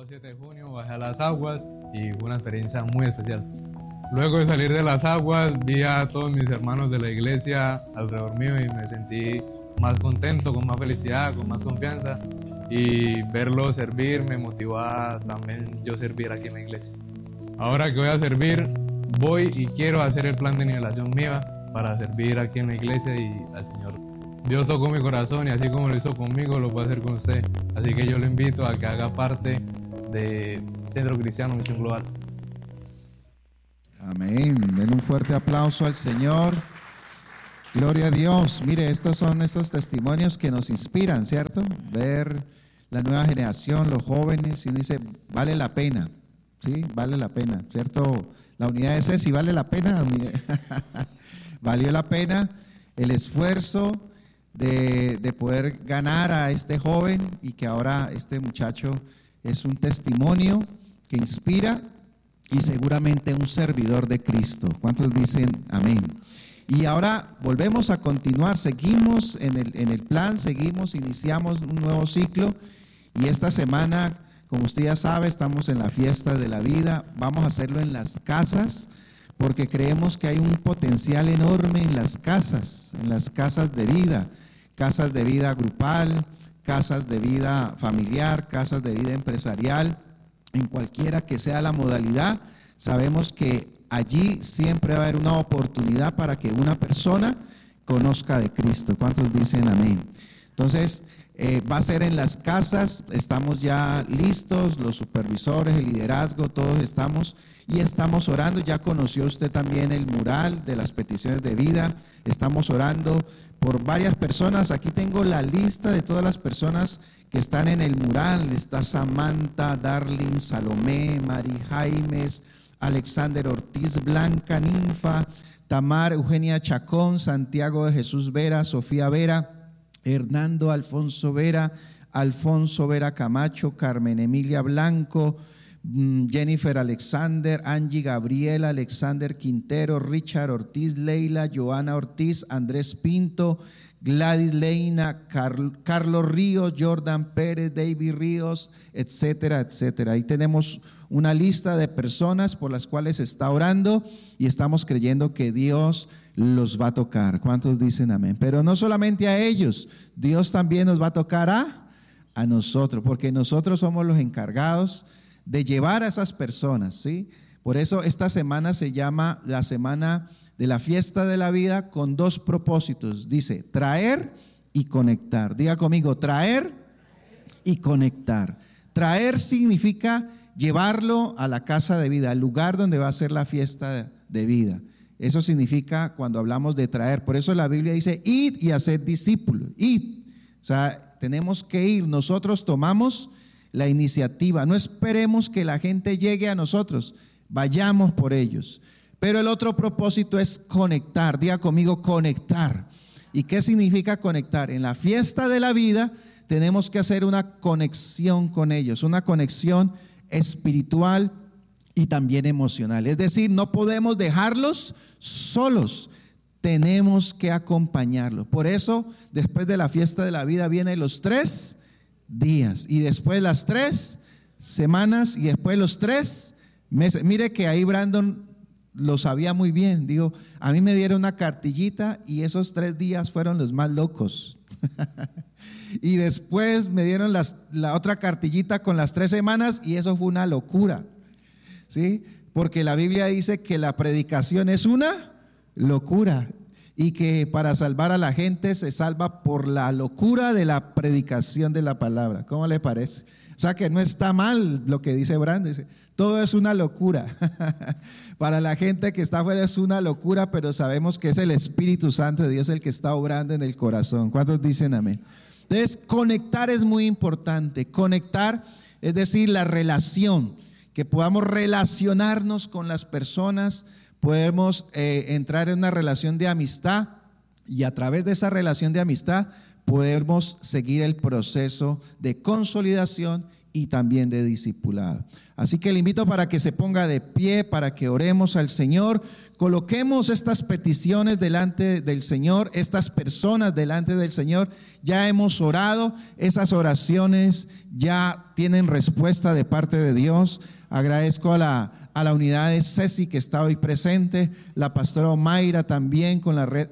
7 de junio bajé a las aguas y fue una experiencia muy especial. Luego de salir de las aguas vi a todos mis hermanos de la iglesia alrededor mío y me sentí más contento, con más felicidad, con más confianza, y verlos servir me motivó a también yo servir aquí en la iglesia. Ahora que voy a servir, voy y quiero hacer el plan de nivelación MIVA para servir aquí en la iglesia y al Señor. Dios tocó mi corazón y así como lo hizo conmigo, lo puede hacer con usted. Así que yo lo invito a que haga parte de Centro Cristiano Misión Global. Amén. Den un fuerte aplauso al Señor. Gloria a Dios. Mire, estos son estos testimonios que nos inspiran, ¿cierto? Ver la nueva generación, los jóvenes, y dice, vale la pena, ¿sí? Vale la pena, ¿cierto? La unidad de Ceci, ¿vale la pena? Valió la pena el esfuerzo de poder ganar a este joven, y que ahora este muchacho es un testimonio que inspira y seguramente un servidor de Cristo. ¿Cuántos dicen amén? Y ahora volvemos a continuar, seguimos en el plan, iniciamos un nuevo ciclo, y esta semana, como usted ya sabe, estamos en la fiesta de la vida. Vamos a hacerlo en las casas, porque creemos que hay un potencial enorme en las casas de vida grupal, casas de vida familiar, casas de vida empresarial, en cualquiera que sea la modalidad. Sabemos que allí siempre va a haber una oportunidad para que una persona conozca de Cristo. ¿Cuántos dicen amén? Entonces, va a ser en las casas. Estamos ya listos, los supervisores, el liderazgo, todos estamos y estamos orando. Ya conoció usted también el mural de las peticiones de vida. Estamos orando por varias personas. Aquí tengo la lista de todas las personas que están en el mural. Está Samantha, Darling, Salomé, Mari Jaimes, Alexander Ortiz, Blanca Ninfa, Tamar Eugenia Chacón, Santiago de Jesús Vera, Sofía Vera, Hernando Alfonso Vera, Alfonso Vera Camacho, Carmen Emilia Blanco, Jennifer Alexander, Angie Gabriela, Alexander Quintero, Richard Ortiz, Leila, Joana Ortiz, Andrés Pinto, Gladys Leina, Carlos Ríos, Jordan Pérez, David Ríos, etcétera, etcétera. Ahí tenemos una lista de personas por las cuales se está orando y estamos creyendo que Dios los va a tocar. ¿Cuántos dicen amén? Pero no solamente a ellos, Dios también nos va a tocar a nosotros, porque nosotros somos los encargados de llevar a esas personas, ¿sí? Por eso esta semana se llama la semana de la fiesta de la vida, con dos propósitos. Dice, traer y conectar. Diga conmigo, traer y conectar. Traer significa llevarlo a la casa de vida, al lugar donde va a ser la fiesta de vida. Eso significa cuando hablamos de traer. Por eso la Biblia dice, id y haced discípulos. Id. O sea, tenemos que ir. Nosotros tomamos la iniciativa. No esperemos que la gente llegue a nosotros. Vayamos por ellos. Pero el otro propósito es conectar. Diga conmigo, conectar. ¿Y qué significa conectar? En la fiesta de la vida tenemos que hacer una conexión con ellos, una conexión espiritual y también emocional. Es decir, no podemos dejarlos solos, tenemos que acompañarlos. Por eso, después de la fiesta de la vida vienen los 3 días, y después las 3 semanas, y después los 3 meses. Mire que ahí Brandon lo sabía muy bien. Digo, a mí me dieron una cartillita y esos 3 días fueron los más locos. Y después me dieron la otra cartillita con las 3 semanas y eso fue una locura, ¿sí? Porque la Biblia dice que la predicación es una locura y que para salvar a la gente se salva por la locura de la predicación de la palabra. ¿Cómo le parece? O sea que no está mal lo que dice Brandon, dice, todo es una locura. Para la gente que está afuera es una locura, pero sabemos que es el Espíritu Santo de Dios el que está obrando en el corazón. ¿Cuántos dicen amén? Entonces, conectar es muy importante. Conectar es decir, la relación, que podamos relacionarnos con las personas, podemos entrar en una relación de amistad, y a través de esa relación de amistad podemos seguir el proceso de consolidación y también de discipulado. Así que le invito para que se ponga de pie, para que oremos al Señor. Coloquemos estas peticiones delante del Señor, estas personas delante del Señor. Ya hemos orado, esas oraciones ya tienen respuesta de parte de Dios. Agradezco a la unidad de Ceci que está hoy presente, la pastora Mayra también con la red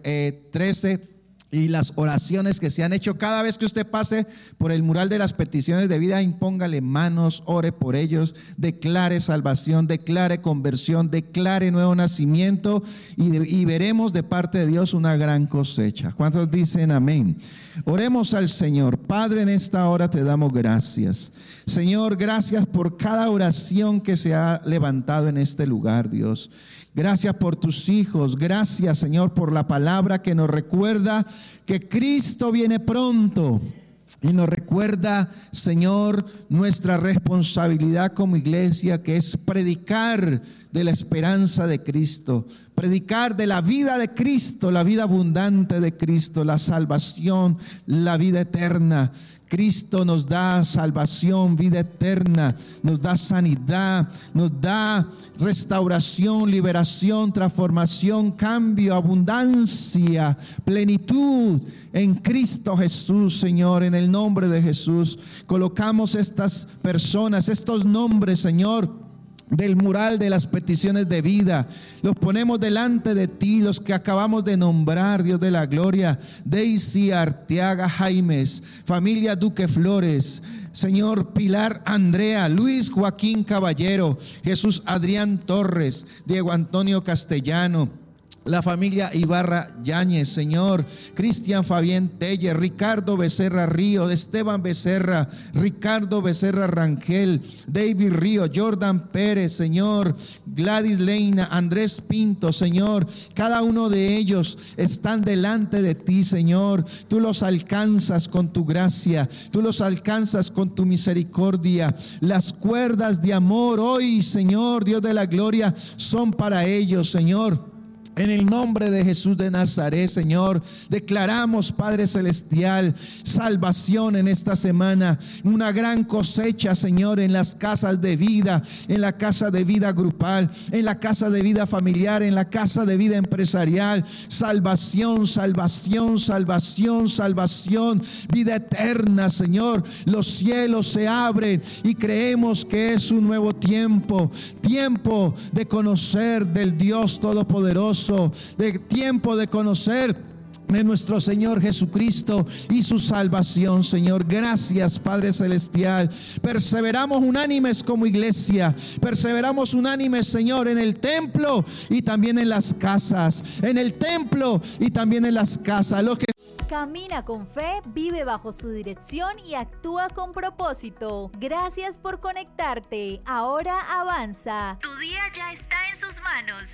13, y las oraciones que se han hecho. Cada vez que usted pase por el mural de las peticiones de vida, impóngale manos, ore por ellos, declare salvación, declare conversión, declare nuevo nacimiento, y veremos de parte de Dios una gran cosecha. ¿Cuántos dicen amén? Oremos al Señor. Padre, en esta hora te damos gracias. Señor, gracias por cada oración que se ha levantado en este lugar, Dios. Gracias por tus hijos. Gracias, Señor, por la palabra que nos recuerda que Cristo viene pronto. Y nos recuerda, Señor, nuestra responsabilidad como iglesia, que es predicar de la esperanza de Cristo, predicar de la vida de Cristo, la vida abundante de Cristo, la salvación, la vida eterna. Cristo nos da salvación, vida eterna, nos da sanidad, nos da restauración, liberación, transformación, cambio, abundancia, plenitud en Cristo Jesús, Señor. En el nombre de Jesús colocamos estas personas, estos nombres, Señor, del mural de las peticiones de vida, los ponemos delante de ti, los que acabamos de nombrar, Dios de la gloria: Daisy Arteaga Jaimes, familia Duque Flores, Señor, Pilar Andrea, Luis Joaquín Caballero, Jesús Adrián Torres, Diego Antonio Castellano, la familia Ibarra Yáñez, Señor, Cristian Fabián Telle, Ricardo Becerra Río, Esteban Becerra, Ricardo Becerra Rangel, David Río, Jordan Pérez, Señor, Gladys Leina, Andrés Pinto, Señor. Cada uno de ellos están delante de ti, Señor. Tú los alcanzas con tu gracia, tú los alcanzas con tu misericordia. Las cuerdas de amor hoy, Señor, Dios de la gloria, son para ellos, Señor. En el nombre de Jesús de Nazaret, Señor, declaramos, Padre Celestial, salvación en esta semana, una gran cosecha, Señor, en las casas de vida, en la casa de vida grupal, en la casa de vida familiar, en la casa de vida empresarial. Salvación, salvación, salvación, salvación, vida eterna, Señor. Los cielos se abren y creemos que es un nuevo tiempo, tiempo de conocer del Dios Todopoderoso, de tiempo de conocer de nuestro Señor Jesucristo y su salvación, Señor. Gracias, Padre Celestial. Perseveramos unánimes como iglesia, perseveramos unánimes, Señor, en el templo y también en las casas, en el templo y también en las casas. Los que camina con fe, vive bajo su dirección y actúa con propósito. Gracias por conectarte. Ahora avanza. Tu día ya está en sus manos.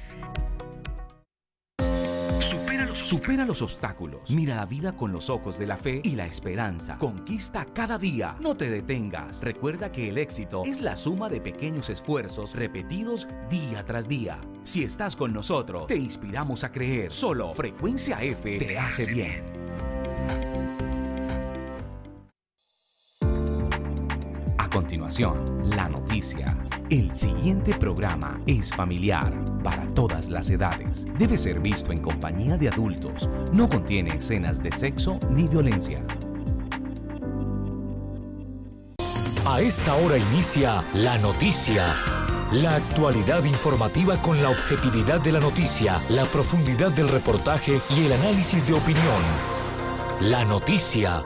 Supera los obstáculos. Mira la vida con los ojos de la fe y la esperanza. Conquista cada día. No te detengas. Recuerda que el éxito es la suma de pequeños esfuerzos repetidos día tras día. Si estás con nosotros, te inspiramos a creer. Solo Frecuencia F te hace bien. A continuación, la noticia. El siguiente programa es familiar para todas las edades. Debe ser visto en compañía de adultos. No contiene escenas de sexo ni violencia. A esta hora inicia La Noticia. La actualidad informativa con la objetividad de la noticia, la profundidad del reportaje y el análisis de opinión. La Noticia.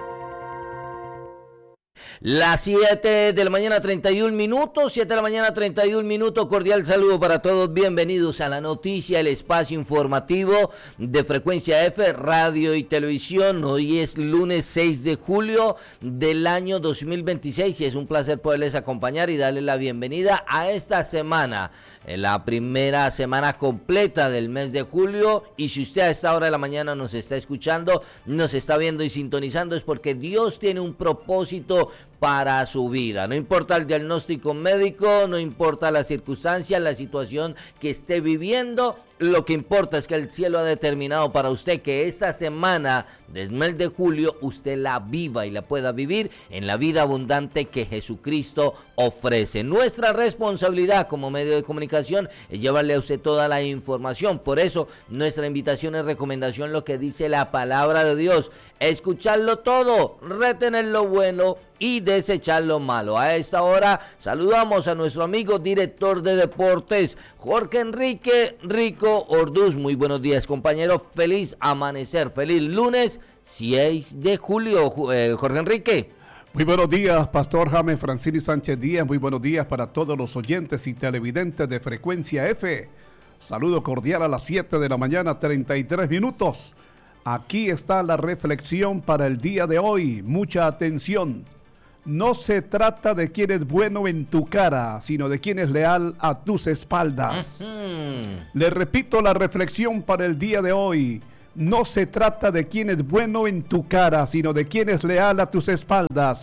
Las 7 de la mañana 31 minutos, 7 de la mañana 31 minutos, cordial saludo para todos, bienvenidos a La Noticia, el espacio informativo de Frecuencia F, radio y televisión. Hoy es lunes 6 de julio del año 2026 y es un placer poderles acompañar y darles la bienvenida a esta semana, la primera semana completa del mes de julio. Y si usted a esta hora de la mañana nos está escuchando, nos está viendo y sintonizando, es porque Dios tiene un propósito para su vida. No importa el diagnóstico médico, no importa la circunstancia, la situación que esté viviendo, Lo que importa es que el cielo ha determinado para usted que esta semana del mes de julio usted la viva y la pueda vivir en la vida abundante que Jesucristo ofrece. Nuestra responsabilidad como medio de comunicación es llevarle a usted toda la información. Por eso nuestra invitación es recomendación lo que dice la palabra de Dios. Escucharlo todo, retener lo bueno y desechar lo malo. A esta hora saludamos a nuestro amigo director de deportes, Jorge Enrique Rico Orduz. Muy buenos días, compañero. Feliz amanecer, feliz lunes 6 de julio, Jorge Enrique. Muy buenos días, Pastor James Francini Sánchez Díaz. Muy buenos días para todos los oyentes y televidentes de Frecuencia F. Saludo cordial a las 7 de la mañana, 33 minutos. Aquí está la reflexión para el día de hoy. Mucha atención. No se trata de quién es bueno en tu cara, sino de quién es leal a tus espaldas. Le repito la reflexión para el día de hoy. No se trata de quién es bueno en tu cara, sino de quién es leal a tus espaldas.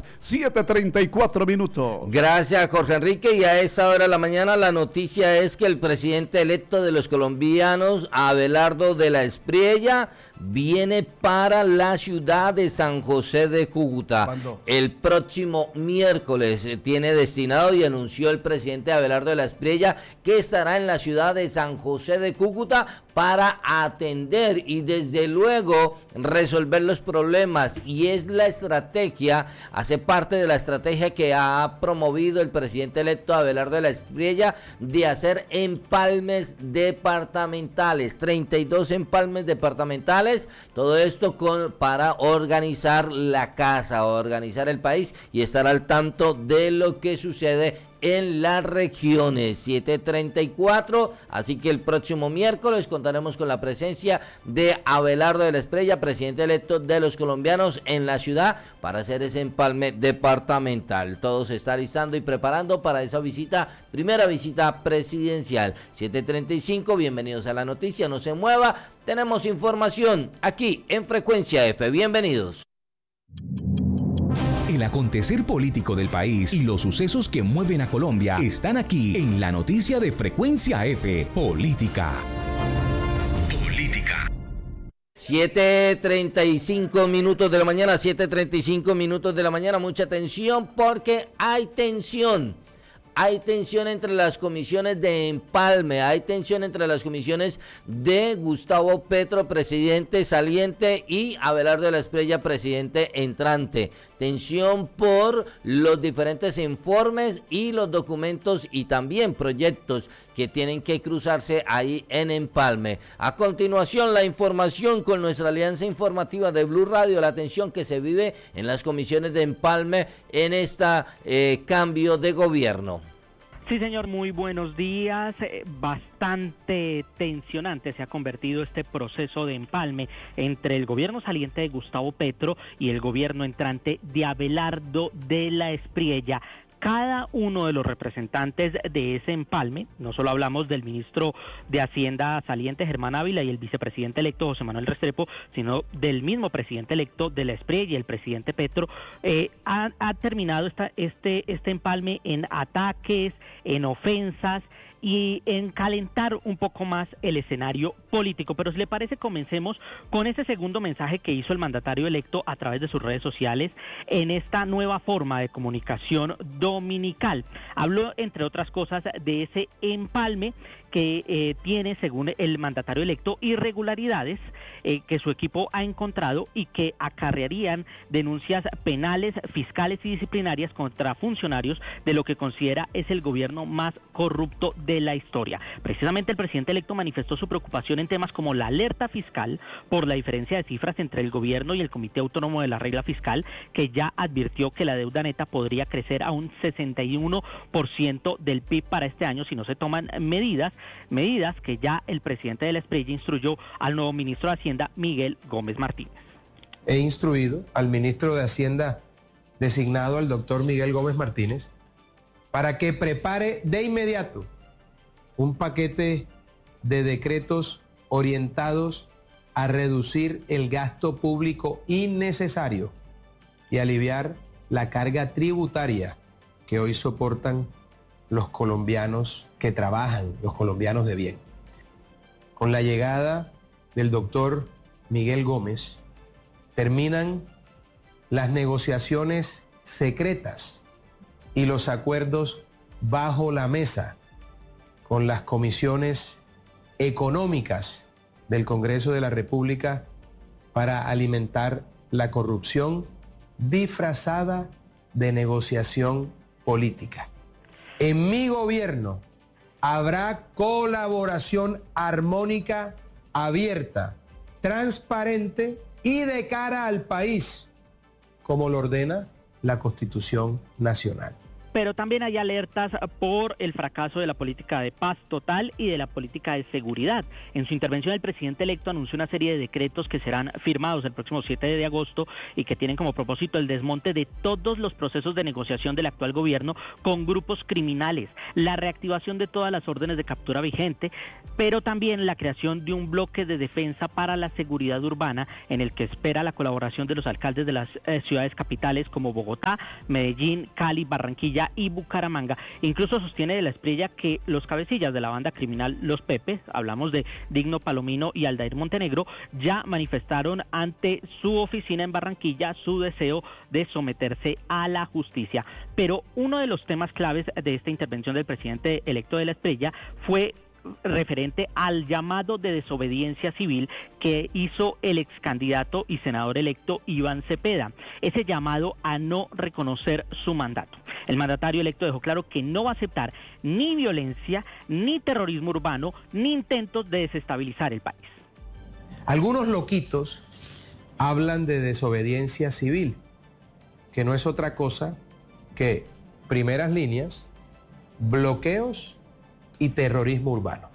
7:34 minutos. Gracias, Jorge Enrique. Y a esa hora de la mañana la noticia es que el presidente electo de los colombianos, Abelardo de la Espriella, viene para la ciudad de San José de Cúcuta. ¿Cuándo? El próximo miércoles tiene destinado y anunció el presidente Abelardo de la Espriella que estará en la ciudad de San José de Cúcuta para atender y desde luego resolver los problemas. Y es la estrategia, hace parte de la estrategia que ha promovido el presidente electo Abelardo de la Espriella de hacer empalmes departamentales, 32 empalmes departamentales. Todo esto para organizar la casa, organizar el país y estar al tanto de lo que sucede en las regiones. 7:34, así que el próximo miércoles contaremos con la presencia de Abelardo de la Espriella, presidente electo de los colombianos en la ciudad, para hacer ese empalme departamental. Todo se está alistando y preparando para esa visita, primera visita presidencial. 7:35, bienvenidos a la noticia, no se mueva, tenemos información aquí en Frecuencia F, bienvenidos. El acontecer político del país y los sucesos que mueven a Colombia están aquí en la noticia de Frecuencia F, Política. 7:35 minutos de la mañana, 7:35 minutos de la mañana, mucha atención porque hay tensión. Hay tensión entre las comisiones de empalme, hay tensión entre las comisiones de Gustavo Petro, presidente saliente, y Abelardo de la Espriella, presidente entrante. Tensión por los diferentes informes y los documentos y también proyectos que tienen que cruzarse ahí en empalme. A continuación, la información con nuestra alianza informativa de Blue Radio, la tensión que se vive en las comisiones de empalme en este cambio de gobierno. Sí, señor, muy buenos días. Bastante tensionante se ha convertido este proceso de empalme entre el gobierno saliente de Gustavo Petro y el gobierno entrante de Abelardo de la Espriella. Cada uno de los representantes de ese empalme, no solo hablamos del ministro de Hacienda saliente Germán Ávila y el vicepresidente electo José Manuel Restrepo, sino del mismo presidente electo de la Espriella y el presidente Petro, ha terminado este empalme en ataques, en ofensas y en calentar un poco más el escenario político. Pero si le parece, comencemos con ese segundo mensaje que hizo el mandatario electo a través de sus redes sociales en esta nueva forma de comunicación dominical. Habló, entre otras cosas, de ese empalme que tiene, según el mandatario electo, irregularidades que su equipo ha encontrado y que acarrearían denuncias penales, fiscales y disciplinarias contra funcionarios de lo que considera es el gobierno más corrupto de la historia. Precisamente el presidente electo manifestó su preocupación en temas como la alerta fiscal por la diferencia de cifras entre el gobierno y el Comité Autónomo de la Regla Fiscal, que ya advirtió que la deuda neta podría crecer a un 61% del PIB para este año si no se toman medidas que ya el presidente de la Espriella instruyó al nuevo ministro de Hacienda, Miguel Gómez Martínez. He instruido al ministro de Hacienda designado, al doctor Miguel Gómez Martínez, para que prepare de inmediato un paquete de decretos orientados a reducir el gasto público innecesario y aliviar la carga tributaria que hoy soportan los colombianos que trabajan, los colombianos de bien. con la llegada del doctor Miguel Gómez, terminan las negociaciones secretas y los acuerdos bajo la mesa con las comisiones económicas del Congreso de la República para alimentar la corrupción disfrazada de negociación política. En mi gobierno habrá colaboración armónica, abierta, transparente y de cara al país, como lo ordena la Constitución Nacional. Pero también hay alertas por el fracaso de la política de paz total y de la política de seguridad. En su intervención, el presidente electo anunció una serie de decretos que serán firmados el próximo 7 de agosto y que tienen como propósito el desmonte de todos los procesos de negociación del actual gobierno con grupos criminales, la reactivación de todas las órdenes de captura vigente, pero también la creación de un bloque de defensa para la seguridad urbana en el que espera la colaboración de los alcaldes de las ciudades capitales como Bogotá, Medellín, Cali, Barranquilla y Bucaramanga. Incluso sostiene de la Espriella que los cabecillas de la banda criminal Los Pepes, hablamos de Digno Palomino y Aldair Montenegro, ya manifestaron ante su oficina en Barranquilla su deseo de someterse a la justicia. Pero uno de los temas claves de esta intervención del presidente electo de la Espriella fue referente al llamado de desobediencia civil que hizo el ex candidato y senador electo Iván Cepeda, ese llamado a no reconocer su mandato. El mandatario electo dejó claro que no va a aceptar ni violencia, ni terrorismo urbano, ni intentos de desestabilizar el país. Algunos loquitos hablan de desobediencia civil, que no es otra cosa que primeras líneas, bloqueos y terrorismo urbano.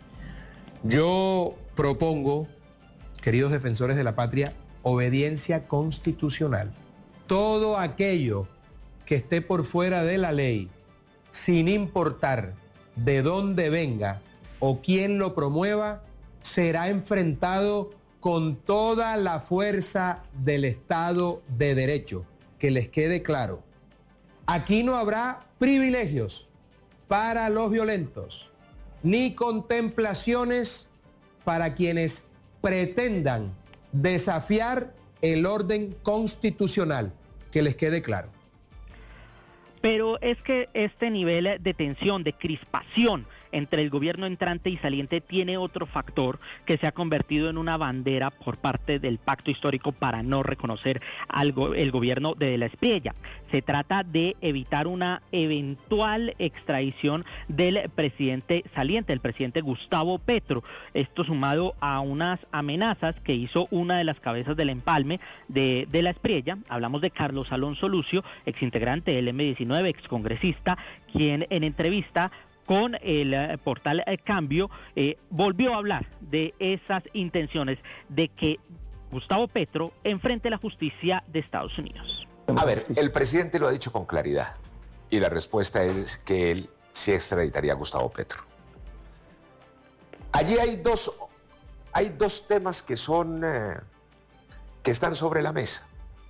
Yo propongo, queridos defensores de la patria, obediencia constitucional. Todo aquello que esté por fuera de la ley, sin importar de dónde venga o quién lo promueva, será enfrentado con toda la fuerza del Estado de Derecho. Que les quede claro. Aquí no habrá privilegios para los violentos, ni contemplaciones para quienes pretendan desafiar el orden constitucional, que les quede claro. Pero es que este nivel de tensión, de crispación entre el gobierno entrante y saliente tiene otro factor que se ha convertido en una bandera por parte del pacto histórico para no reconocer el gobierno de la Espriella. Se trata de evitar una eventual extradición del presidente saliente, el presidente Gustavo Petro. Esto sumado a unas amenazas que hizo una de las cabezas del empalme de la Espriella. Hablamos de Carlos Alonso Lucio, exintegrante del M19, excongresista, quien en entrevista con el portal Cambio volvió a hablar de esas intenciones de que Gustavo Petro enfrente la justicia de Estados Unidos. A ver, el presidente lo ha dicho con claridad y la respuesta es que él sí extraditaría a Gustavo Petro. Allí hay dos temas que están sobre la mesa.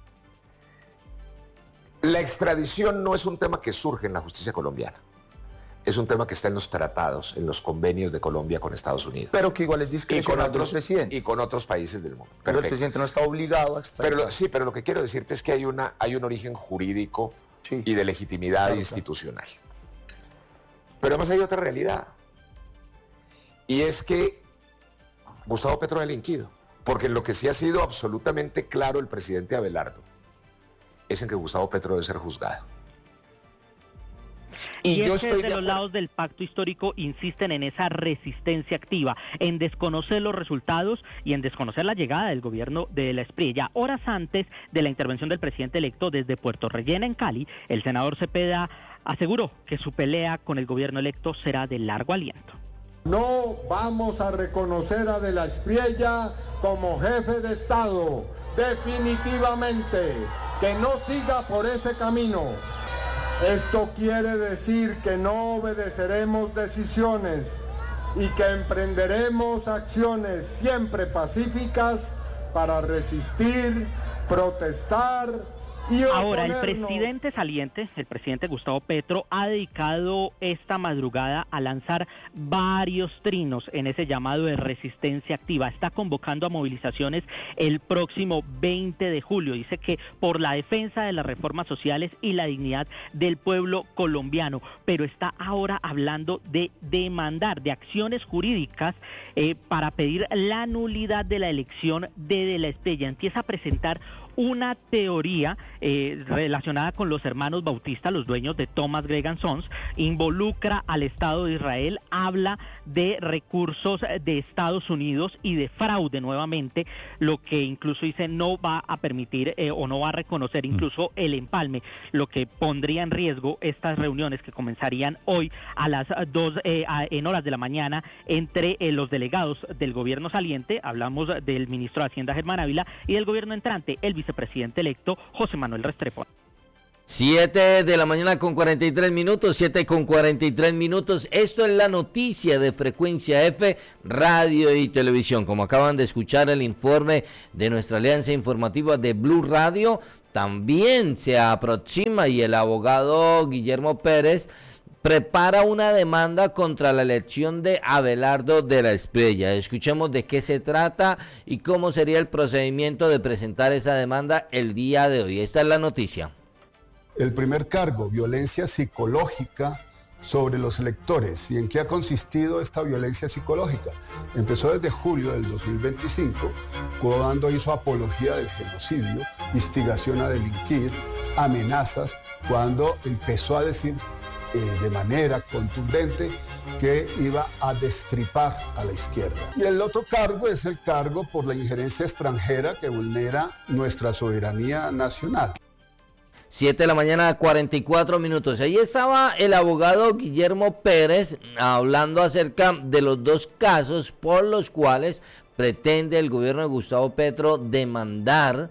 La extradición no es un tema que surge en la justicia colombiana. Es un tema que está en los tratados, en los convenios de Colombia con Estados Unidos. Pero que igual es discrecional del presidente. Y con otros países del mundo. Pero el presidente no está obligado a extraditar. Pero lo que quiero decirte es que hay un origen jurídico y de legitimidad institucional. Pero además hay otra realidad. Y es que Gustavo Petro ha delinquido. Porque en lo que sí ha sido absolutamente claro el presidente Abelardo es en que Gustavo Petro debe ser juzgado. Y es que desde los lados del pacto histórico insisten en esa resistencia activa, en desconocer los resultados y en desconocer la llegada del gobierno de la Espriella. Horas antes de la intervención del presidente electo desde Puerto Rellena en Cali, el senador Cepeda aseguró que su pelea con el gobierno electo será de largo aliento. No vamos a reconocer a De la Espriella como jefe de Estado, definitivamente, que no siga por ese camino. Esto quiere decir que no obedeceremos decisiones y que emprenderemos acciones siempre pacíficas para resistir, protestar Ahora, el presidente saliente, el presidente Gustavo Petro, ha dedicado esta madrugada a lanzar varios trinos en ese llamado de resistencia activa. Está convocando a movilizaciones el próximo 20 de julio. Dice que por la defensa de las reformas sociales y la dignidad del pueblo colombiano, pero está ahora hablando de demandar, de acciones jurídicas para pedir la nulidad de la elección de la Espriella. Empieza a presentar una teoría relacionada con los hermanos Bautista, los dueños de Thomas Gregg & Sons, involucra al Estado de Israel, habla de recursos de Estados Unidos y de fraude nuevamente, lo que incluso dice no va a permitir o no va a reconocer incluso el empalme, lo que pondría en riesgo estas reuniones que comenzarían hoy a las 2 en horas de la mañana entre los delegados del gobierno saliente, hablamos del ministro de Hacienda Germán Ávila, y del gobierno entrante, el vicepresidente electo José Manuel Restrepo. 7 de la mañana con 43 minutos, 7 con 43 minutos. Esto es la noticia de Frecuencia F, radio y televisión. Como acaban de escuchar el informe de nuestra alianza informativa de Blue Radio, también se aproxima y el abogado Guillermo Pérez prepara una demanda contra la elección de Abelardo de la Espriella. Escuchemos de qué se trata y cómo sería el procedimiento de presentar esa demanda el día de hoy. Esta es la noticia. El primer cargo, violencia psicológica sobre los electores. ¿Y en qué ha consistido esta violencia psicológica? Empezó desde julio del 2025, cuando hizo apología del genocidio, instigación a delinquir, amenazas, cuando empezó a decir de manera contundente que iba a destripar a la izquierda. Y el otro cargo es el cargo por la injerencia extranjera que vulnera nuestra soberanía nacional. 7 de la mañana, 44 minutos. Ahí estaba el abogado Guillermo Pérez hablando acerca de los dos casos por los cuales pretende el gobierno de Gustavo Petro demandar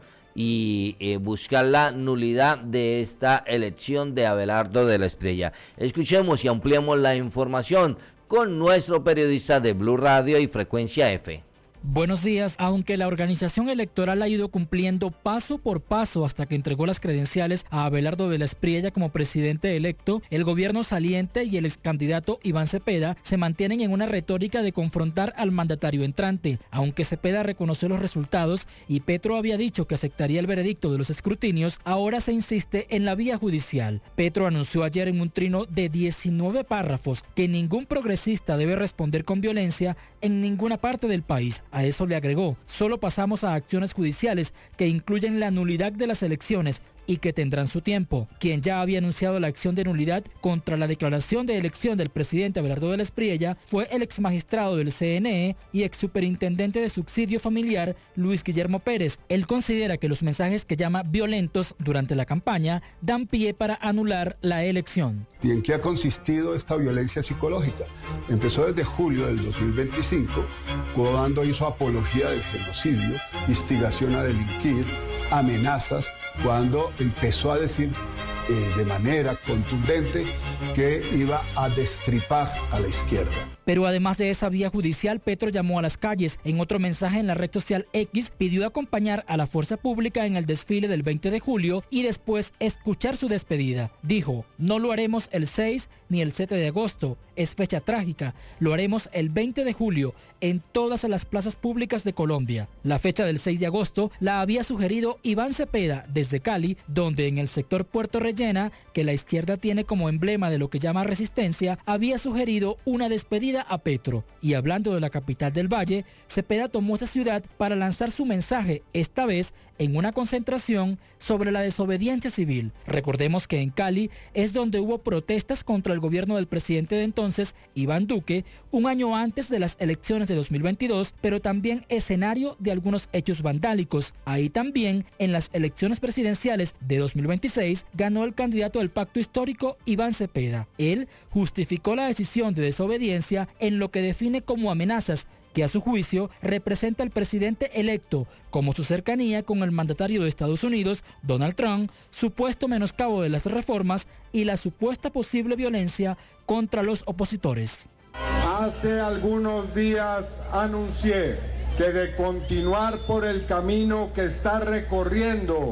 y buscar la nulidad de esta elección de Abelardo de la Espriella. Escuchemos y ampliemos la información con nuestro periodista de Blue Radio y Frecuencia F. Buenos días. Aunque la organización electoral ha ido cumpliendo paso por paso hasta que entregó las credenciales a Abelardo de la Espriella como presidente electo, el gobierno saliente y el excandidato Iván Cepeda se mantienen en una retórica de confrontar al mandatario entrante. Aunque Cepeda reconoció los resultados y Petro había dicho que aceptaría el veredicto de los escrutinios, ahora se insiste en la vía judicial. Petro anunció ayer en un trino de 19 párrafos que ningún progresista debe responder con violencia en ninguna parte del país. A eso le agregó: solo pasamos a acciones judiciales que incluyen la nulidad de las elecciones y que tendrán su tiempo. Quien ya había anunciado la acción de nulidad contra la declaración de elección del presidente Abelardo de la Espriella fue el exmagistrado del CNE y exsuperintendente de subsidio familiar Luis Guillermo Pérez. Él considera que los mensajes que llama violentos durante la campaña dan pie para anular la elección. ¿Y en qué ha consistido esta violencia psicológica? Empezó desde julio del 2025, cuando hizo apología del genocidio, instigación a delinquir, amenazas, cuando empezó a decir de manera contundente que iba a destripar a la izquierda. Pero además de esa vía judicial, Petro llamó a las calles. En otro mensaje en la red social X, pidió acompañar a la fuerza pública en el desfile del 20 de julio y después escuchar su despedida. Dijo: no lo haremos el 6 ni el 7 de agosto, es fecha trágica, lo haremos el 20 de julio en todas las plazas públicas de Colombia. La fecha del 6 de agosto la había sugerido Iván Cepeda desde Cali, donde en el sector Puerto Rellena, que la izquierda tiene como emblema de lo que llama resistencia, había sugerido una despedida a Petro. Y hablando de la capital del Valle, Cepeda tomó esa ciudad para lanzar su mensaje, esta vez en una concentración sobre la desobediencia civil. Recordemos que en Cali es donde hubo protestas contra el gobierno del presidente de entonces, Iván Duque, un año antes de las elecciones de 2022, pero también escenario de algunos hechos vandálicos. Ahí también, en las elecciones presidenciales de 2026, ganó el candidato del pacto histórico, Iván Cepeda. Él justificó la decisión de desobediencia en lo que define como amenazas que a su juicio representa el presidente electo, como su cercanía con el mandatario de Estados Unidos, Donald Trump, supuesto menoscabo de las reformas y la supuesta posible violencia contra los opositores. Hace algunos días anuncié que de continuar por el camino que está recorriendo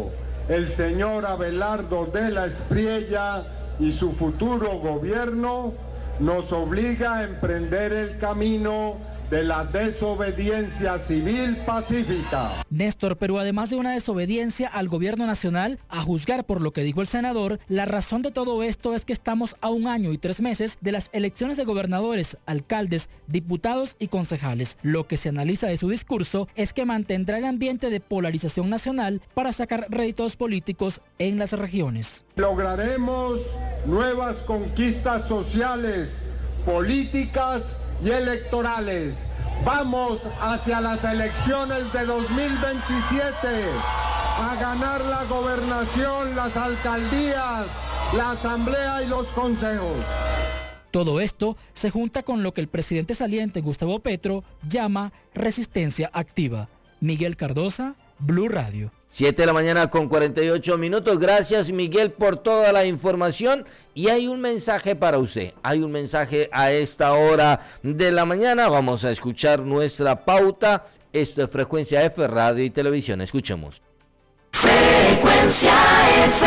el señor Abelardo de la Espriella y su futuro gobierno nos obliga a emprender el camino de la desobediencia civil pacífica. Néstor, pero además de una desobediencia al gobierno nacional, a juzgar por lo que dijo el senador, la razón de todo esto es que estamos a 1 año y 3 meses de las elecciones de gobernadores, alcaldes, diputados y concejales. Lo que se analiza de su discurso es que mantendrá el ambiente de polarización nacional para sacar réditos políticos en las regiones. Lograremos nuevas conquistas sociales, políticas y electorales. Vamos hacia las elecciones de 2027 a ganar la gobernación, las alcaldías, la asamblea y los consejos. Todo esto se junta con lo que el presidente saliente Gustavo Petro llama resistencia activa. Miguel Cardosa, Blue Radio. 7 de la mañana con 48 minutos. Gracias, Miguel, por toda la información. Y hay un mensaje para usted. Hay un mensaje a esta hora de la mañana. Vamos a escuchar nuestra pauta. Esto es Frecuencia F, Radio y Televisión. Escuchemos. Frecuencia F.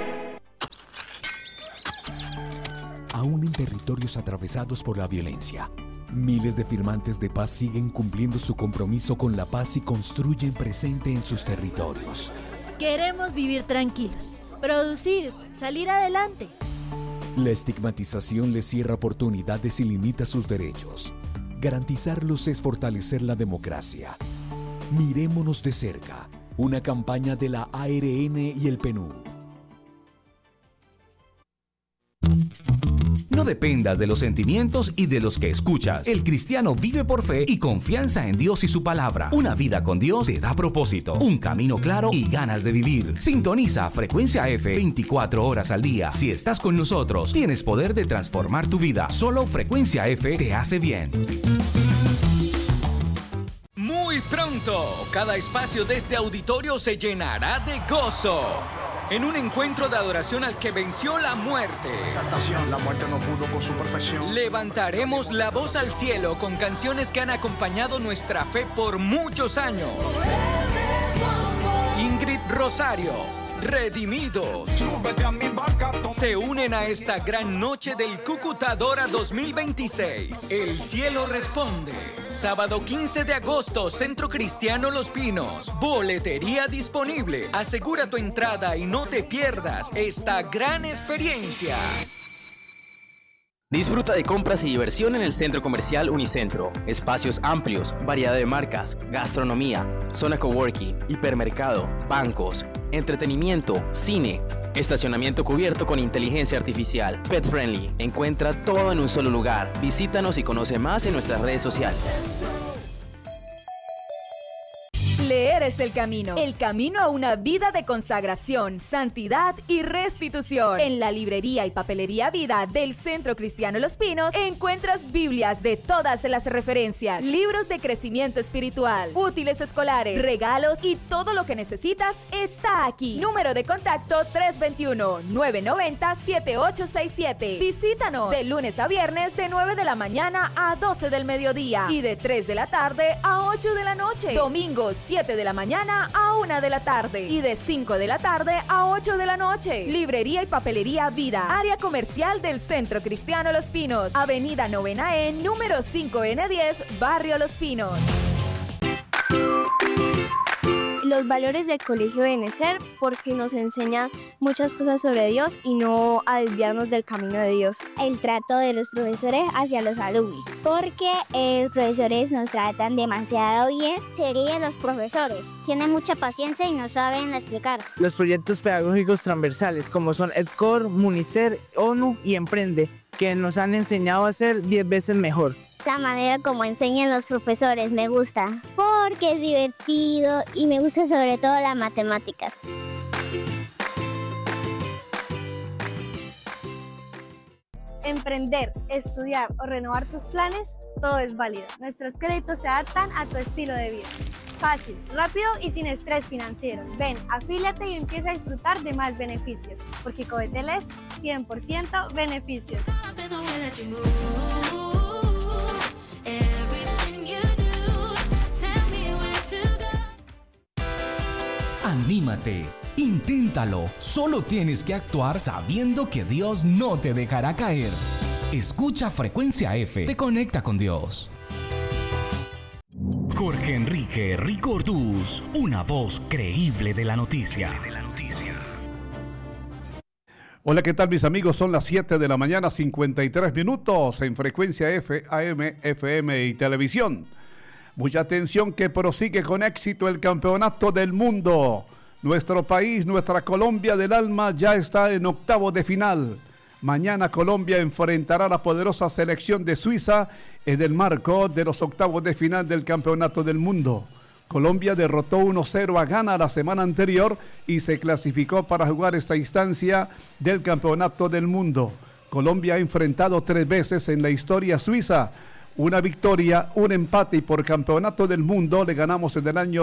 Aún en territorios atravesados por la violencia, miles de firmantes de paz siguen cumpliendo su compromiso con la paz y construyen presente en sus territorios. Queremos vivir tranquilos, producir, salir adelante. La estigmatización les cierra oportunidades y limita sus derechos. Garantizarlos es fortalecer la democracia. Mirémonos de cerca. Una campaña de la ARN y el PNUD. No dependas de los sentimientos y de los que escuchas. El cristiano vive por fe y confianza en Dios y su palabra. Una vida con Dios te da propósito, un camino claro y ganas de vivir. Sintoniza Frecuencia F 24 horas al día. Si estás con nosotros, tienes poder de transformar tu vida. Solo Frecuencia F te hace bien. Muy pronto, cada espacio de este auditorio se llenará de gozo. En un encuentro de adoración al que venció la muerte. Exaltación, la muerte no pudo con su perfección. Levantaremos la voz al cielo con canciones que han acompañado nuestra fe por muchos años. Ingrid Rosario, Redimidos, se unen a esta gran noche del Cucutadora 2026. El cielo responde. Sábado 15 de agosto, Centro Cristiano Los Pinos. Boletería disponible. Asegura tu entrada y no te pierdas esta gran experiencia. Disfruta de compras y diversión en el Centro Comercial Unicentro. Espacios amplios, variedad de marcas, gastronomía, zona coworking, hipermercado, bancos, entretenimiento, cine, estacionamiento cubierto con inteligencia artificial, pet friendly. Encuentra todo en un solo lugar. Visítanos y conoce más en nuestras redes sociales. Leer es el camino a una vida de consagración, santidad y restitución. En la librería y papelería Vida del Centro Cristiano Los Pinos encuentras Biblias de todas las referencias, libros de crecimiento espiritual, útiles escolares, regalos y todo lo que necesitas está aquí. Número de contacto 321-990-7867. Visítanos de lunes a viernes de 9 de la mañana a 12 del mediodía y de 3 de la tarde a 8 de la noche. Domingos 7 de la mañana a 1 de la tarde y de 5 de la tarde a 8 de la noche. Librería y papelería Vida, área comercial del Centro Cristiano Los Pinos, Avenida 9E, número 5N10, Barrio Los Pinos. Los valores del colegio deben ser porque nos enseña muchas cosas sobre Dios y no a desviarnos del camino de Dios. El trato de los profesores hacia los alumnos, porque los profesores nos tratan demasiado bien. Serían los profesores, tienen mucha paciencia y nos saben explicar. Los proyectos pedagógicos transversales como son EdCor, Municer, ONU y Emprende, que nos han enseñado a ser 10 veces mejor. La manera como enseñan los profesores me gusta, porque es divertido y me gusta sobre todo las matemáticas. Emprender, estudiar o renovar tus planes, todo es válido. Nuestros créditos se adaptan a tu estilo de vida. Fácil, rápido y sin estrés financiero. Ven, afíliate y empieza a disfrutar de más beneficios, porque Covetel es 100% beneficios. Anímate Inténtalo, solo tienes que actuar sabiendo que Dios no te dejará caer. Escucha Frecuencia F, te conecta con Dios. Jorge Enrique Ricordús, una voz creíble de la noticia. Hola, ¿qué tal mis amigos? Son las 7 de la mañana, 53 minutos en Frecuencia F, AM, FM y televisión. Mucha atención que prosigue con éxito el Campeonato del Mundo. Nuestro país, nuestra Colombia del alma ya está en octavos de final. Mañana Colombia enfrentará a la poderosa selección de Suiza en el marco de los octavos de final del Campeonato del Mundo. Colombia derrotó 1-0 a Ghana la semana anterior y se clasificó para jugar esta instancia del Campeonato del Mundo. Colombia ha enfrentado 3 veces en la historia a Suiza. Una victoria, un empate y por Campeonato del Mundo le ganamos en el año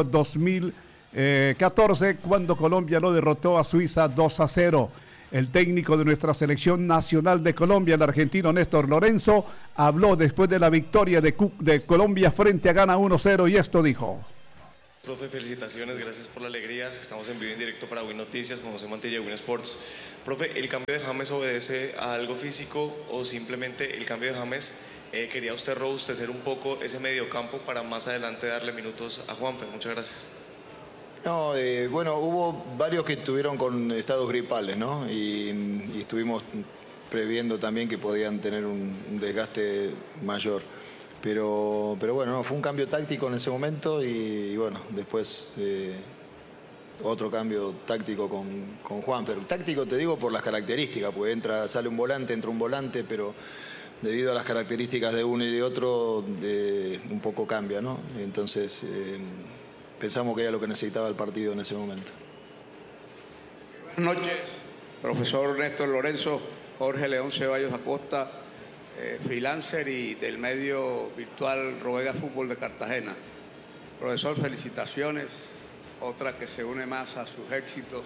2014 cuando Colombia lo derrotó a Suiza 2-0. El técnico de nuestra selección nacional de Colombia, el argentino Néstor Lorenzo, habló después de la victoria de Colombia frente a Ghana 1-0 y esto dijo. Profe, felicitaciones, gracias por la alegría. Estamos en vivo y en directo para Win Noticias con José Mantilla de Win Sports. Profe, ¿el cambio de James obedece a algo físico o simplemente el cambio de James quería usted robustecer un poco ese mediocampo para más adelante darle minutos a Juanfe? Muchas gracias. No, bueno, hubo varios que estuvieron con estados gripales, ¿no? Y estuvimos previendo también que podían tener un desgaste mayor. Pero bueno, no, fue un cambio táctico en ese momento y bueno, después otro cambio táctico con Juan. Pero táctico te digo por las características, porque sale un volante, entra un volante, pero debido a las características de uno y de otro, un poco cambia, ¿no? Entonces pensamos que era lo que necesitaba el partido en ese momento. Buenas noches, profesor Néstor Lorenzo, Jorge León Ceballos Acosta, freelancer y del medio virtual Rovega Fútbol de Cartagena. Profesor, felicitaciones, otra que se une más a sus éxitos.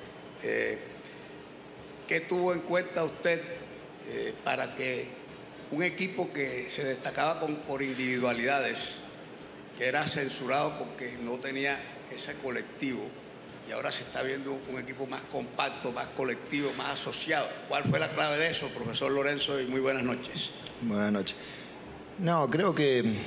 ¿Qué tuvo en cuenta usted para que un equipo que se destacaba por individualidades, que era censurado porque no tenía ese colectivo, y ahora se está viendo un equipo más compacto, más colectivo, más asociado? ¿Cuál fue la clave de eso, profesor Lorenzo? Y muy buenas noches. Buenas noches. No, creo que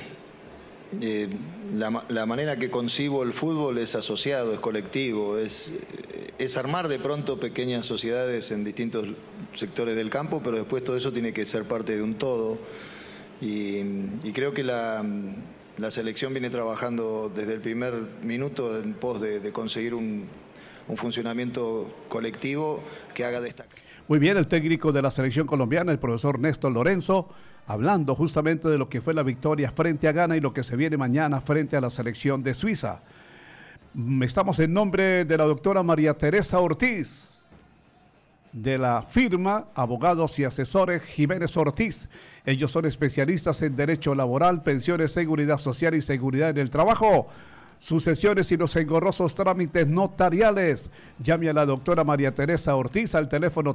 la manera que concibo el fútbol es asociado, es colectivo, es armar de pronto pequeñas sociedades en distintos sectores del campo, pero después todo eso tiene que ser parte de un todo. Y creo que la selección viene trabajando desde el primer minuto en pos de conseguir un funcionamiento colectivo que haga destacar. Muy bien, el técnico de la selección colombiana, el profesor Néstor Lorenzo, hablando justamente de lo que fue la victoria frente a Ghana y lo que se viene mañana frente a la selección de Suiza. Estamos en nombre de la doctora María Teresa Ortiz, de la firma Abogados y Asesores Jiménez Ortiz. Ellos son especialistas en Derecho Laboral, Pensiones, Seguridad Social y Seguridad en el Trabajo. Sucesiones y los engorrosos trámites notariales. Llame a la doctora María Teresa Ortiz al teléfono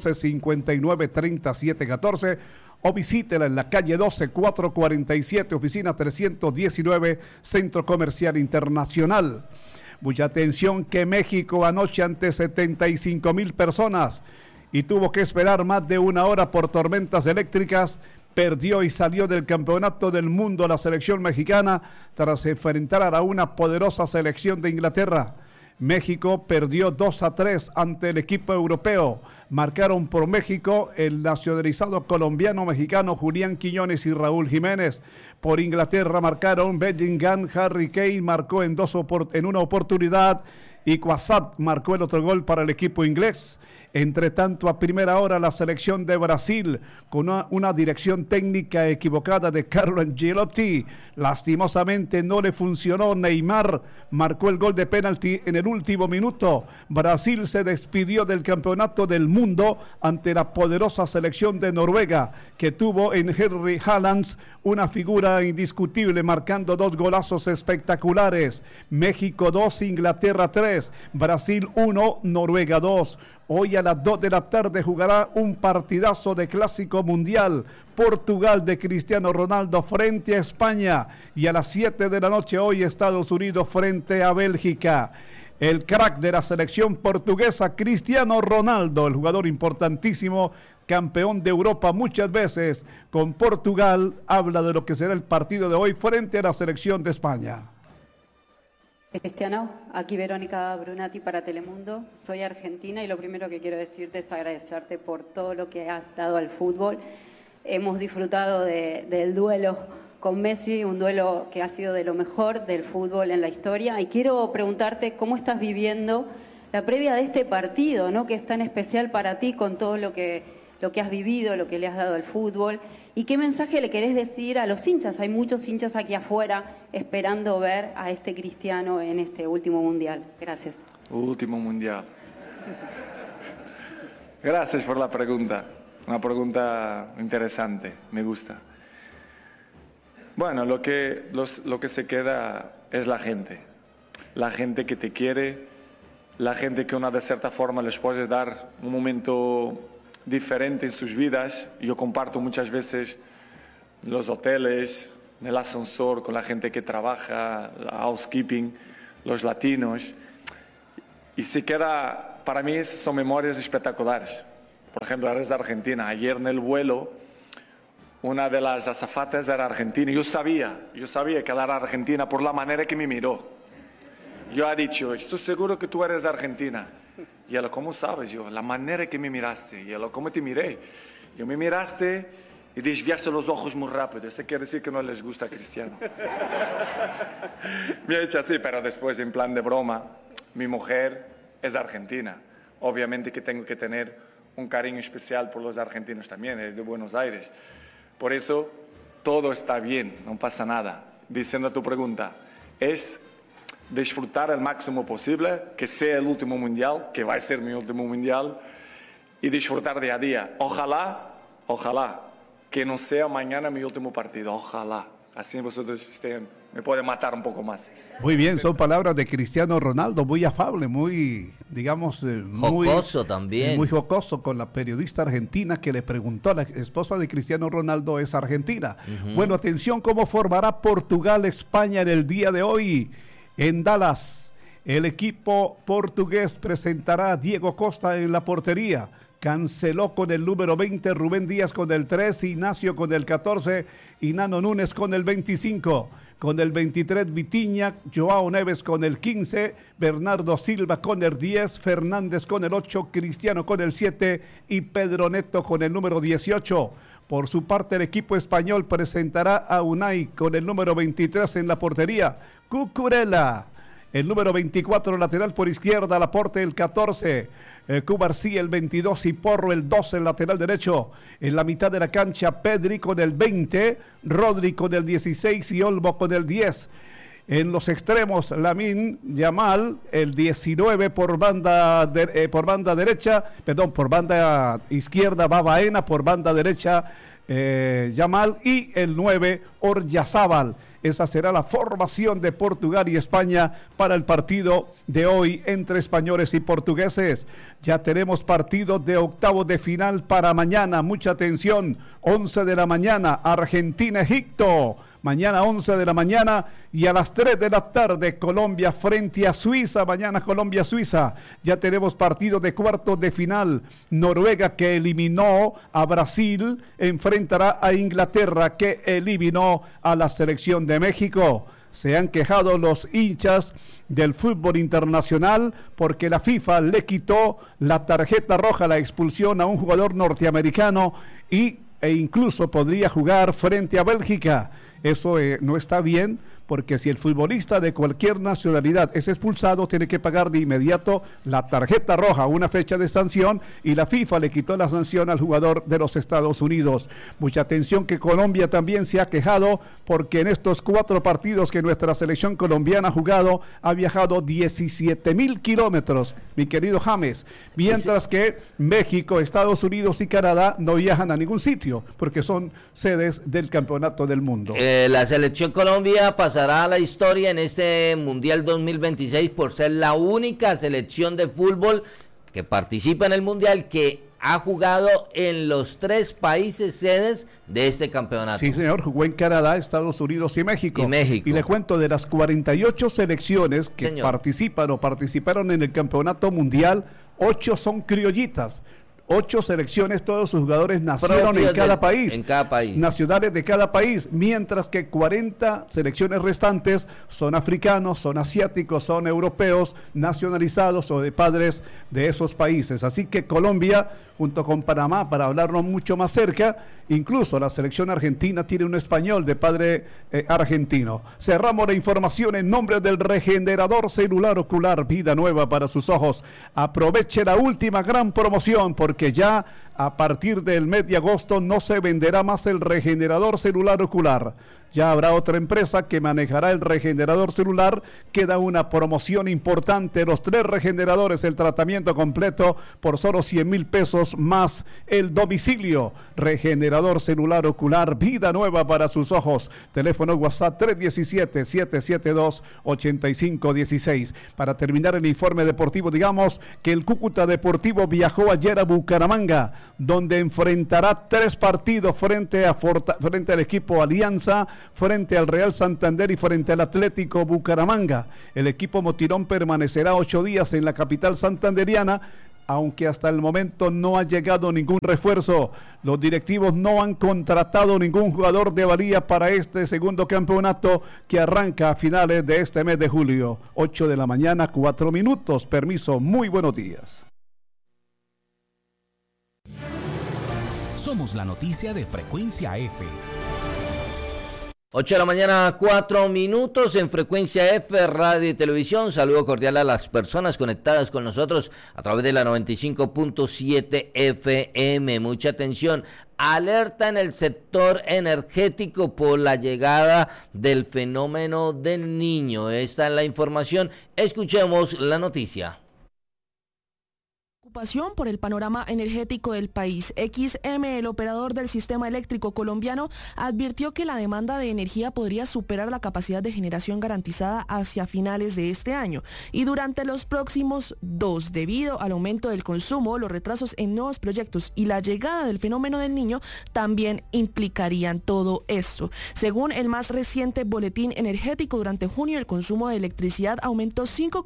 311-593714 o visítela en la calle 12, 447, oficina 319, Centro Comercial Internacional. Mucha atención que México anoche ante 75,000 personas y tuvo que esperar más de 1 hora por tormentas eléctricas. Perdió y salió del Campeonato del Mundo la selección mexicana tras enfrentar a una poderosa selección de Inglaterra. México perdió 2-3 ante el equipo europeo. Marcaron por México el nacionalizado colombiano-mexicano Julián Quiñones y Raúl Jiménez. Por Inglaterra marcaron Bellingham, Harry Kane marcó en una oportunidad y Quasat marcó el otro gol para el equipo inglés. Entre tanto, a primera hora la selección de Brasil, con una dirección técnica equivocada de Carlo Ancelotti, lastimosamente no le funcionó. Neymar marcó el gol de penalti en el último minuto. Brasil se despidió del Campeonato del Mundo ante la poderosa selección de Noruega, que tuvo en Henry Haaland una figura indiscutible, marcando 2 golazos espectaculares. México 2, Inglaterra 3, Brasil 1, Noruega 2. Hoy a las 2 de la tarde jugará un partidazo de Clásico Mundial. Portugal de Cristiano Ronaldo frente a España. Y a las 7 de la noche hoy Estados Unidos frente a Bélgica. el crack de la selección portuguesa, Cristiano Ronaldo, el jugador importantísimo, campeón de Europa muchas veces con Portugal, habla de lo que será el partido de hoy frente a la selección de España. Cristiano, aquí Verónica Brunati para Telemundo. Soy argentina y lo primero que quiero decirte es agradecerte por todo lo que has dado al fútbol. Hemos disfrutado del duelo con Messi, un duelo que ha sido de lo mejor del fútbol en la historia. Y quiero preguntarte cómo estás viviendo la previa de este partido, ¿no? Que es tan especial para ti con todo lo que has vivido, lo que le has dado al fútbol. ¿Y qué mensaje le querés decir a los hinchas? Hay muchos hinchas aquí afuera esperando ver a este Cristiano en este último mundial. Gracias. Último mundial. Gracias por la pregunta. Una pregunta interesante, me gusta. Bueno, lo que se queda es la gente que te quiere, la gente que de cierta forma les puede dar un momento diferente en sus vidas. Yo comparto muchas veces los hoteles, en el ascensor con la gente que trabaja, housekeeping, los latinos, y se queda, para mí son memorias espectaculares. Por ejemplo, eres de Argentina. Ayer en el vuelo, una de las azafatas era argentina. Yo sabía que era argentina por la manera que me miró. Yo he dicho, estoy seguro que tú eres de Argentina. Y ella, ¿cómo sabes? Yo, la manera que me miraste. Y ella, ¿cómo te miré? Yo, me miraste y desviaste los ojos muy rápido. Eso quiere decir que no les gusta Cristiano. Me ha hecho así, pero después, en plan de broma, mi mujer es argentina. Obviamente que tengo que tener un cariño especial por los argentinos también, es de Buenos Aires. Por eso, todo está bien, no pasa nada. Diciendo a tu pregunta, es disfrutar al máximo posible, que sea el último mundial, que va a ser mi último mundial, y disfrutar día a día. Ojalá, que no sea mañana mi último partido, ojalá. Así vosotros me pueden matar un poco más. Muy bien, son palabras de Cristiano Ronaldo, muy afable, muy, digamos, jocoso también. Muy jocoso con la periodista argentina que le preguntó, la esposa de Cristiano Ronaldo es argentina. Bueno, atención, ¿cómo formará Portugal-España en el día de hoy? En Dallas, el equipo portugués presentará a Diego Costa en la portería. Canceló con el número 20, Rubén Díaz con el 3, Ignacio con el 14 y Nano Núñez con el 25. Con el 23, Vitinha, Joao Neves con el 15, Bernardo Silva con el 10, Fernández con el 8, Cristiano con el 7 y Pedro Neto con el número 18. Por su parte, el equipo español presentará a Unai con el número 23 en la portería, Cucurella, el número 24 lateral por izquierda, Laporte el 14, Cubarsí el 22 y Porro el 12 en lateral derecho. En la mitad de la cancha, Pedri con el 20, Rodri con el 16 y Olmo con el 10. En los extremos, Lamine Yamal, el 19 por banda izquierda va Baena, por banda derecha Yamal y el 9 Oryazábal. Esa será la formación de Portugal y España para el partido de hoy entre españoles y portugueses. Ya tenemos partido de octavos de final para mañana. Mucha atención, 11 de la mañana, Argentina-Egipto. Mañana 11 de la mañana y a las 3 de la tarde Colombia frente a Suiza. Mañana Colombia-Suiza. Ya tenemos partido de cuartos de final. Noruega, que eliminó a Brasil, enfrentará a Inglaterra, que eliminó a la selección de México. Se han quejado los hinchas del fútbol internacional porque la FIFA le quitó la tarjeta roja, la expulsión a un jugador norteamericano e incluso podría jugar frente a Bélgica. Eso no está bien, porque si el futbolista de cualquier nacionalidad es expulsado, tiene que pagar de inmediato la tarjeta roja, una fecha de sanción, y la FIFA le quitó la sanción al jugador de los Estados Unidos. Mucha atención que Colombia también se ha quejado, porque en estos 4 partidos que nuestra selección colombiana ha jugado, ha viajado 17,000 kilómetros, mi querido James, mientras que México, Estados Unidos y Canadá no viajan a ningún sitio, porque son sedes del Campeonato del Mundo. La selección Colombia pasará a la historia en este Mundial 2026 por ser la única selección de fútbol que participa en el Mundial que ha jugado en los 3 países sedes de este campeonato. Sí, señor, jugó en Canadá, Estados Unidos y México. Y le cuento, de las 48 selecciones que participan o participaron en el campeonato mundial, 8 son criollitas. 8 selecciones, todos sus jugadores nacieron en cada país. Nacionales de cada país, mientras que 40 selecciones restantes son africanos, son asiáticos, son europeos, nacionalizados o de padres de esos países. Así que Colombia, junto con Panamá, para hablarnos mucho más cerca, incluso la selección argentina tiene un español de padre argentino. Cerramos la información en nombre del regenerador celular ocular Vida Nueva para sus ojos. Aproveche la última gran promoción, porque ya a partir del mes de agosto no se venderá más el regenerador celular ocular. Ya habrá otra empresa que manejará el regenerador celular. Queda una promoción importante, los 3 regeneradores, el tratamiento completo por solo 100,000 pesos más el domicilio. Regenerador celular ocular Vida Nueva para sus ojos. Teléfono WhatsApp 317-772-8516. Para terminar el informe deportivo, digamos que el Cúcuta Deportivo viajó ayer a Bucaramanga, donde enfrentará 3 partidos frente al equipo Alianza, frente al Real Santander y frente al Atlético Bucaramanga. El equipo motirón permanecerá 8 días en la capital santanderiana, aunque hasta el momento no ha llegado ningún refuerzo. Los directivos no han contratado ningún jugador de valía para este segundo campeonato que arranca a finales de este mes de julio. 8 de la mañana, 4 minutos. Permiso, muy buenos días. Somos la noticia de Frecuencia F. 8 de la mañana, 4 minutos en Frecuencia F, Radio y Televisión. Saludo cordial a las personas conectadas con nosotros a través de la 95.7 FM. Mucha atención. Alerta en el sector energético por la llegada del fenómeno del Niño. Esta es la información. Escuchemos la noticia. Preocupación por el panorama energético del país. XM, el operador del sistema eléctrico colombiano, advirtió que la demanda de energía podría superar la capacidad de generación garantizada hacia finales de este año y durante los próximos 2, debido al aumento del consumo, los retrasos en nuevos proyectos y la llegada del fenómeno del Niño también implicarían todo esto. Según el más reciente boletín energético, durante junio el consumo de electricidad aumentó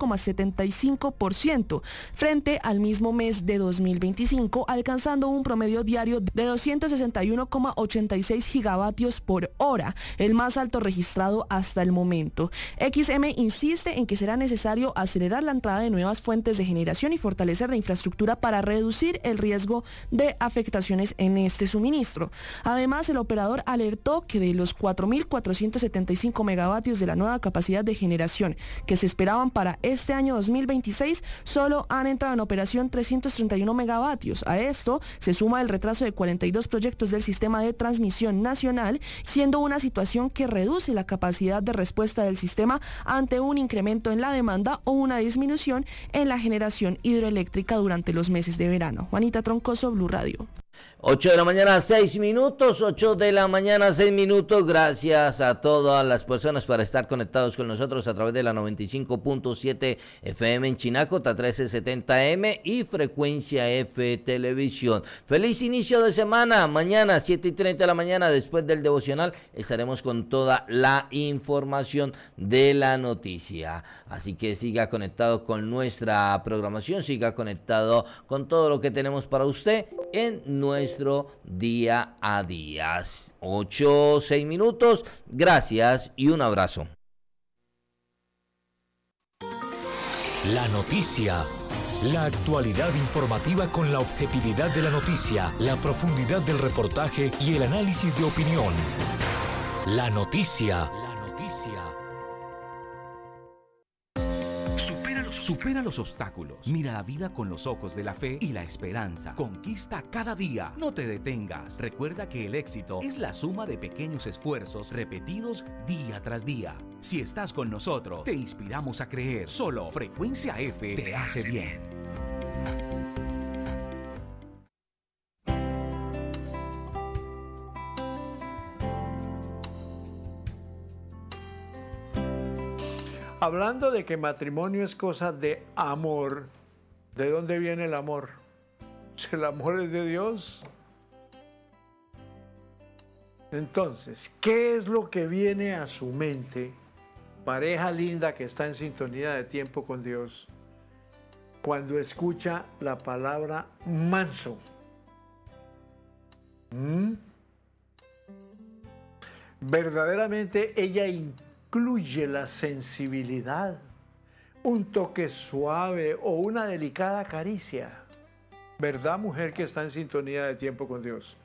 5,75% frente al mismo mes de 2025, alcanzando un promedio diario de 261,86 gigavatios por hora, el más alto registrado hasta el momento. XM insiste en que será necesario acelerar la entrada de nuevas fuentes de generación y fortalecer la infraestructura para reducir el riesgo de afectaciones en este suministro. Además, el operador alertó que de los 4.475 megavatios de la nueva capacidad de generación que se esperaban para este año 2026, solo han entrado en operación 331 megavatios. A esto se suma el retraso de 42 proyectos del sistema de transmisión nacional, siendo una situación que reduce la capacidad de respuesta del sistema ante un incremento en la demanda o una disminución en la generación hidroeléctrica durante los meses de verano. Juanita Troncoso, Blue Radio. 8 de la mañana, 6 minutos, 8 de la mañana, 6 minutos. Gracias a todas las personas por estar conectados con nosotros a través de la 95.7 FM en Chinacota, 1370M y Frecuencia F Televisión. Feliz inicio de semana. Mañana, 7:30 de la mañana, después del devocional, estaremos con toda la información de la noticia. Así que siga conectado con nuestra programación, siga conectado con todo lo que tenemos para usted en nuestro día a día. 8, 6 minutos. Gracias y un abrazo. La noticia. La actualidad informativa con la objetividad de la noticia, la profundidad del reportaje y el análisis de opinión. La noticia. Supera los obstáculos. Mira la vida con los ojos de la fe y la esperanza. Conquista cada día. No te detengas. Recuerda que el éxito es la suma de pequeños esfuerzos repetidos día tras día. Si estás con nosotros, te inspiramos a creer. Solo Frecuencia F te hace bien. Hablando de que matrimonio es cosa de amor, ¿de dónde viene el amor? el amor es de Dios. Entonces, ¿qué es lo que viene a su mente, pareja linda que está en sintonía de tiempo con Dios, cuando escucha la palabra manso? Verdaderamente ella incluye la sensibilidad, un toque suave o una delicada caricia. ¿Verdad, mujer que está en sintonía de tiempo con Dios?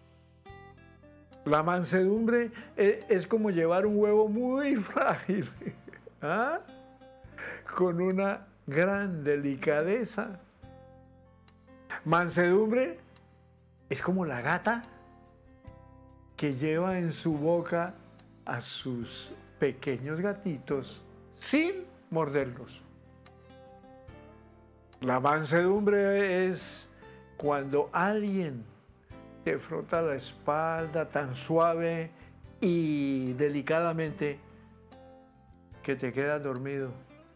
La mansedumbre es como llevar un huevo muy frágil, ¿ah? Con una gran delicadeza. Mansedumbre es como la gata que lleva en su boca a sus pequeños gatitos sin morderlos. La mansedumbre es cuando alguien te frota la espalda tan suave y delicadamente que te quedas dormido.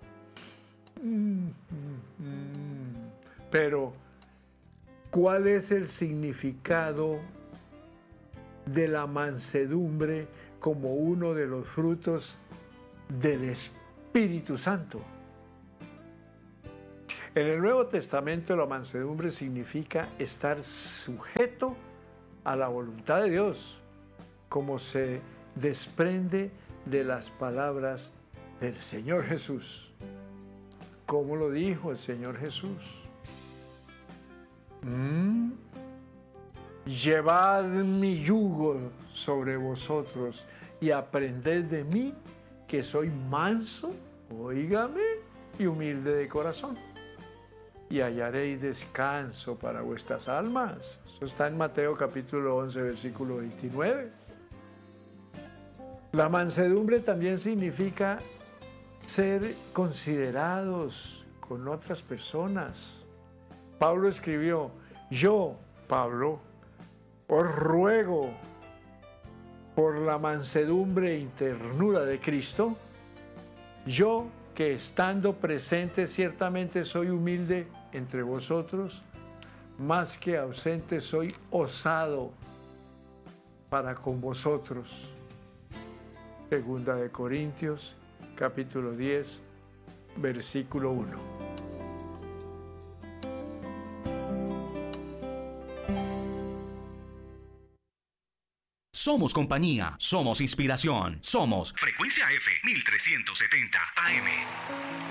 Pero, ¿cuál es el significado de la mansedumbre como uno de los frutos del Espíritu Santo? En el Nuevo Testamento la mansedumbre significa estar sujeto a la voluntad de Dios, como se desprende de las palabras del Señor Jesús. ¿Cómo lo dijo el Señor Jesús? Llevad mi yugo sobre vosotros y aprended de mí, que soy manso, óigame, y humilde de corazón, y hallaréis descanso para vuestras almas. Eso está en Mateo capítulo 11, versículo 29. La mansedumbre también significa ser considerados con otras personas. Pablo escribió: yo, Pablo, os ruego por la mansedumbre y ternura de Cristo, yo que estando presente ciertamente soy humilde entre vosotros, más que ausente soy osado para con vosotros. Segunda de Corintios, capítulo 10, versículo 1. Somos compañía, somos inspiración, somos Frecuencia F 1370 AM.